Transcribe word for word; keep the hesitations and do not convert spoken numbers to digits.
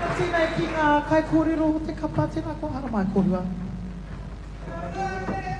Sinai ki ngā kai kōrero o te kapa tēnā ko hara mai kōrua.